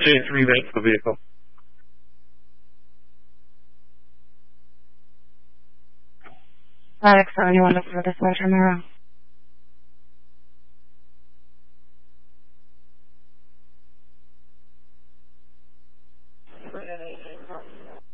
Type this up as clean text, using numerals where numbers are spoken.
chance remake the vehicle. Alex, anyone look for this one tomorrow?